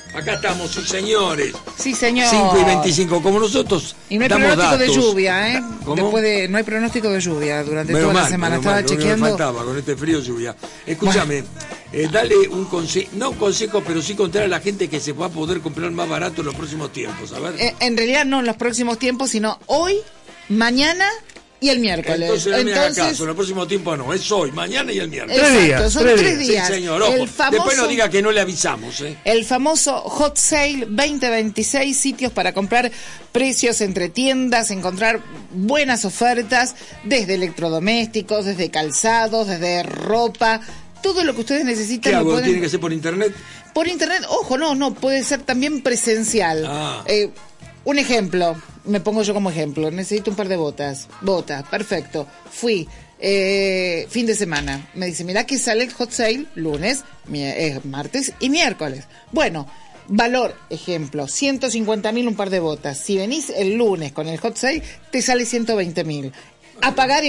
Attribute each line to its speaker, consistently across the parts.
Speaker 1: Acá estamos, sí señores.
Speaker 2: Sí, señor.
Speaker 1: 5:25, como nosotros.
Speaker 2: Y no hay
Speaker 1: damos
Speaker 2: pronóstico
Speaker 1: datos.
Speaker 2: de lluvia, ¿eh?
Speaker 1: ¿Cómo?
Speaker 2: No hay pronóstico de lluvia durante
Speaker 1: Menos
Speaker 2: toda
Speaker 1: mal,
Speaker 2: la semana.
Speaker 1: menos
Speaker 2: Estaba
Speaker 1: mal, lo único que
Speaker 2: chequeando.
Speaker 1: me faltaba con este frío lluvia. Escúchame, dale un consejo, no un consejo, pero sí contar a la gente que se va a poder comprar más barato en los próximos tiempos, a ver.
Speaker 2: En realidad no en los próximos tiempos, sino hoy, mañana y el miércoles.
Speaker 1: Entonces no me haga caso, en el próximo tiempo no, es hoy, mañana y el miércoles.
Speaker 2: Exacto, son 3 días.
Speaker 1: Sí, señor, ojo. Después no diga que no le avisamos, ¿eh?
Speaker 2: El famoso Hot Sale 2026, sitios para comprar precios entre tiendas, encontrar buenas ofertas, desde electrodomésticos, desde calzados, desde ropa, todo lo que ustedes necesitan.
Speaker 1: ¿Qué hago?
Speaker 2: Pueden...
Speaker 1: ¿Tiene que ser por internet?
Speaker 2: Por internet, ojo, no, puede ser también presencial. Un ejemplo, me pongo yo como ejemplo, necesito un par de botas, perfecto, fui, fin de semana, me dice, mirá que sale el Hot Sale lunes, martes y miércoles. Bueno, valor, ejemplo, 150.000 un par de botas, si venís el lunes con el Hot Sale, te sale 120.000, a pagar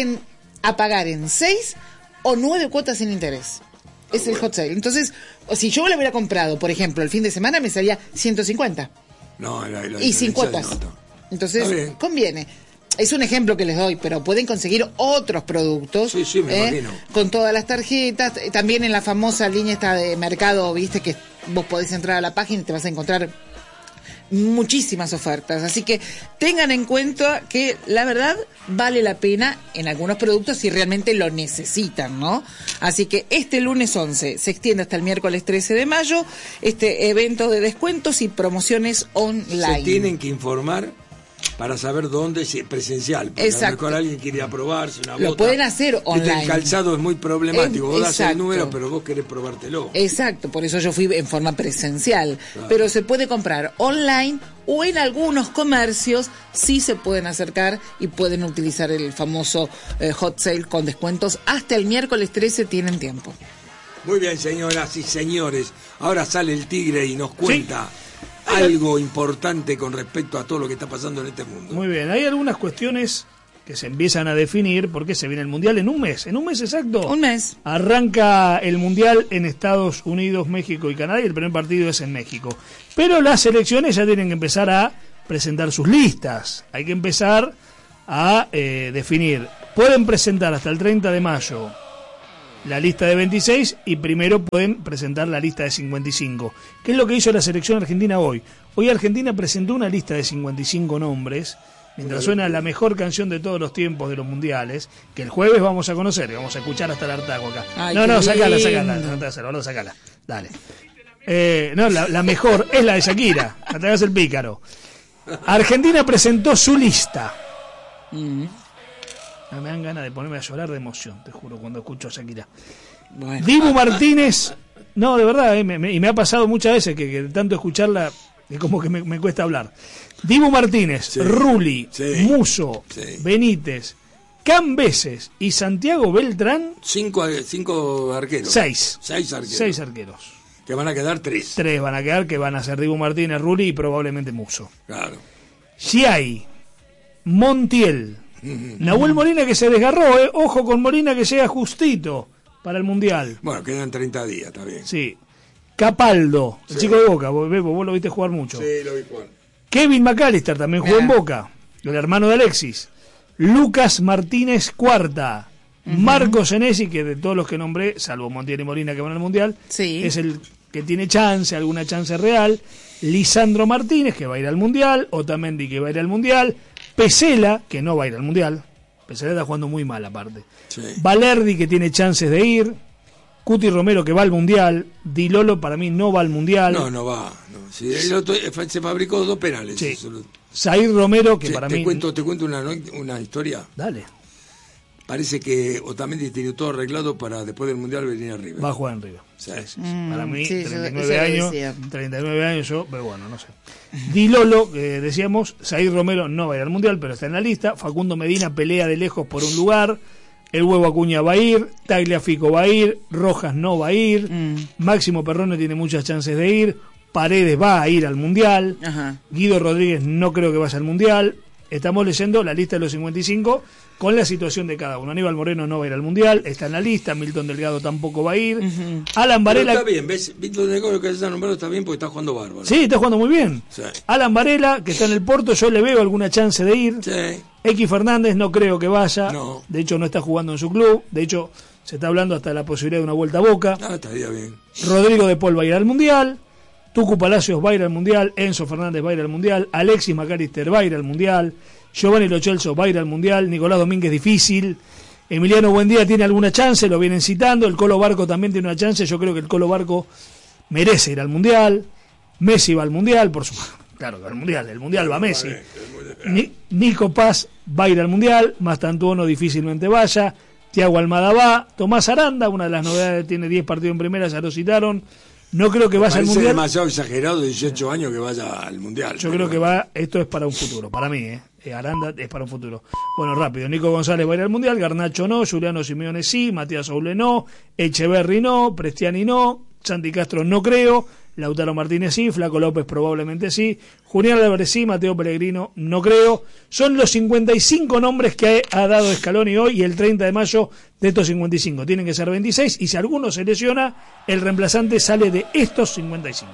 Speaker 2: en 6 o 9 cuotas sin interés. Es el Hot Sale. Entonces, si yo lo hubiera comprado, por ejemplo, el fin de semana, me salía 150.
Speaker 1: No,
Speaker 2: y sin cuotas. Entonces, conviene. Es un ejemplo que les doy, pero pueden conseguir otros productos.
Speaker 1: Sí, me imagino.
Speaker 2: Con todas las tarjetas. También en la famosa línea esta de mercado, viste que vos podés entrar a la página y te vas a encontrar muchísimas ofertas, así que tengan en cuenta que la verdad vale la pena en algunos productos si realmente lo necesitan, ¿no? Así que este lunes 11 se extiende hasta el miércoles 13 de mayo este evento de descuentos y promociones online.
Speaker 1: Se tienen que informar para saber dónde es presencial, porque
Speaker 2: exacto.
Speaker 1: a lo mejor alguien quiere aprobarse una bota.
Speaker 2: Lo pueden hacer online.
Speaker 1: El calzado es muy problemático, vos das
Speaker 2: exacto.
Speaker 1: el número, pero vos querés probártelo.
Speaker 2: Exacto, por eso yo fui en forma presencial,
Speaker 1: claro.
Speaker 2: Pero se puede comprar online o en algunos comercios sí se pueden acercar y pueden utilizar el famoso Hot Sale con descuentos. Hasta el miércoles 13 tienen tiempo.
Speaker 1: Muy bien, señoras y señores, ahora sale el Tigre y nos cuenta... ¿Sí? Algo importante con respecto a todo lo que está pasando en este mundo.
Speaker 3: Muy bien, hay algunas cuestiones que se empiezan a definir porque se viene el Mundial en un mes exacto.
Speaker 2: Un mes.
Speaker 3: Arranca el Mundial en Estados Unidos, México y Canadá y el primer partido es en México. Pero las selecciones ya tienen que empezar a presentar sus listas. Hay que empezar a definir. Pueden presentar hasta el 30 de mayo la lista de 26 y primero pueden presentar la lista de 55. ¿Qué es lo que hizo la selección argentina hoy? Hoy Argentina presentó una lista de 55 nombres, mientras suena la mejor canción de todos los tiempos de los mundiales, que el jueves vamos a conocer y vamos a escuchar hasta el hartago acá.
Speaker 2: Ay,
Speaker 3: no, sacala, dale. La mejor es la de Shakira, no te hagas el pícaro. Argentina presentó su lista. Me dan ganas de ponerme a llorar de emoción, te juro, cuando escucho a Shakira. Bueno. Dibu Martínez, no, de verdad, y me ha pasado muchas veces que tanto escucharla, es como que me cuesta hablar. Dibu Martínez, sí, Rulli, sí, Musso, sí, Benítez, Cambeses y Santiago Beltrán.
Speaker 1: Cinco arqueros.
Speaker 3: Seis
Speaker 1: arqueros. Que van a quedar 3.
Speaker 3: 3 van a quedar, que van a ser Dibu Martínez, Rulli y probablemente Musso.
Speaker 1: Claro.
Speaker 3: Giai, Montiel, Nahuel Molina que se desgarró, ojo con Molina que llega justito para el Mundial.
Speaker 1: Bueno, quedan 30 días, está bien.
Speaker 3: Sí. Capaldo, el chico de Boca, vos lo viste jugar mucho.
Speaker 1: Sí, lo vi jugar.
Speaker 3: Kevin McAllister también jugó en Boca, el hermano de Alexis. Lucas Martínez Cuarta, Marco Senesi, que de todos los que nombré, salvo Montiel y Molina que van al Mundial, sí, es el que tiene alguna chance real. Lisandro Martínez, que va a ir al Mundial, Otamendi, que va a ir al Mundial, Pesela, que no va a ir al Mundial. Pesela está jugando muy mal aparte. Sí. Valerdi, que tiene chances de ir. Cuti Romero, que va al Mundial. Di Lolo, para mí, no va al Mundial.
Speaker 1: No va. No. Sí, se fabricó 2 penales.
Speaker 3: Sí. Zaid Romero, que para mí...
Speaker 1: Te cuento una historia.
Speaker 3: Dale.
Speaker 1: Parece que Otamendi tiene todo arreglado para después del Mundial venir a River.
Speaker 3: Va a jugar en River. Sí. Para mí,
Speaker 2: sí,
Speaker 3: 39 años yo, pero bueno, no sé. Di Lolo, que decíamos, Zaid Romero no va a ir al Mundial, pero está en la lista. Facundo Medina pelea de lejos por un lugar. El Huevo Acuña va a ir. Tagliafico va a ir. Rojas no va a ir. Máximo Perrone tiene muchas chances de ir. Paredes va a ir al Mundial. Guido Rodríguez no creo que vaya al Mundial. estamos leyendo la lista de los 55 con la situación de cada uno. Aníbal Moreno no va a ir al Mundial, está en la lista. Milton Delgado tampoco va a ir. Alan Varela...
Speaker 1: Pero está bien, ¿ves? Milton Delgado, que se está nombrando, está bien porque está jugando bárbaro.
Speaker 3: Sí, está jugando muy bien.
Speaker 1: Sí.
Speaker 3: Alan Varela, que está en el Porto, yo le veo alguna chance de ir.
Speaker 1: Sí.
Speaker 3: X Fernández no creo que vaya.
Speaker 1: No.
Speaker 3: De hecho, no está jugando en su club. De hecho, se está hablando hasta de la posibilidad de una vuelta a Boca.
Speaker 1: Estaría bien.
Speaker 3: Rodrigo de Paul va a ir al Mundial. Tucu Palacios va a ir al Mundial. Enzo Fernández va a ir al Mundial. Alexis McAllister va a ir al Mundial. Giovanni Lo Celso va a ir al Mundial. Nicolás Domínguez difícil. Emiliano Buendía tiene alguna chance, lo vienen citando. El Colo Barco también tiene una chance. Yo creo que el Colo Barco merece ir al Mundial. Messi va al Mundial, por supuesto. Claro, al Mundial. El Mundial va Messi. Nico Paz va a ir al Mundial. Mastantuono difícilmente vaya. Thiago Almada va. Tomás Aranda, una de las novedades, tiene 10 partidos en primera, ya lo citaron. No creo que vaya al Mundial.
Speaker 1: Es demasiado exagerado, 18 años que vaya al Mundial.
Speaker 3: Yo creo que va, esto es para un futuro, para mí, Aranda es para un futuro. Bueno, rápido, Nico González va a ir al Mundial, Garnacho no, Juliano Simeone sí, Matías Oule no, Echeverri no, Prestiani no, Santi Castro no creo, Lautaro Martínez sí, Flaco López probablemente sí, Julián Álvarez sí, Mateo Pellegrino no creo. Son los 55 nombres que ha dado Scaloni hoy y el 30 de mayo de estos 55. Tienen que ser 26 y si alguno se lesiona, el reemplazante sale de estos 55.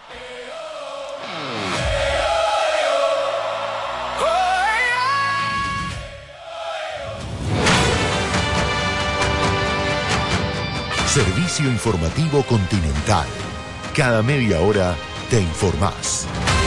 Speaker 4: Servicio informativo Continental. Cada media hora te informás.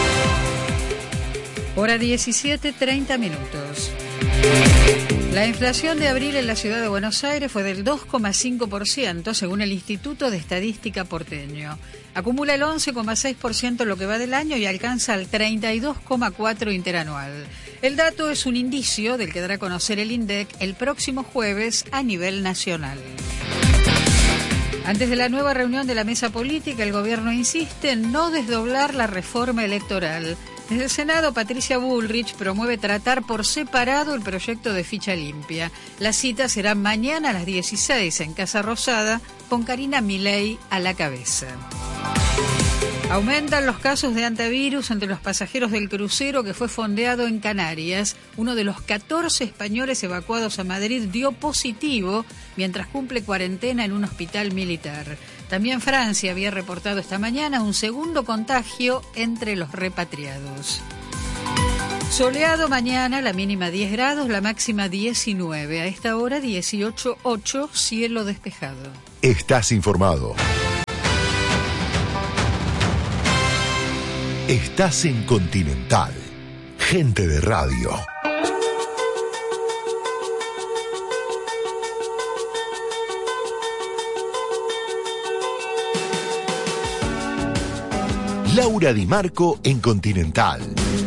Speaker 5: Hora 17:30 minutos. La inflación de abril en la ciudad de Buenos Aires fue del 2,5% según el Instituto de Estadística porteño. Acumula el 11,6% en lo que va del año y alcanza el 32,4% interanual. El dato es un indicio del que dará a conocer el INDEC el próximo jueves a nivel nacional. Antes de la nueva reunión de la mesa política, el gobierno insiste en no desdoblar la reforma electoral. Desde el Senado, Patricia Bullrich promueve tratar por separado el proyecto de ficha limpia. La cita será mañana a las 16 en Casa Rosada, con Karina Milei a la cabeza. Aumentan los casos de antivirus entre los pasajeros del crucero que fue fondeado en Canarias. Uno de los 14 españoles evacuados a Madrid dio positivo mientras cumple cuarentena en un hospital militar. También Francia había reportado esta mañana un segundo contagio entre los repatriados. Soleado mañana, la mínima 10 grados, la máxima 19. A esta hora 18:08, cielo despejado.
Speaker 4: Estás informado. Estás en Continental. Gente de radio. Laura Di Marco en Continental.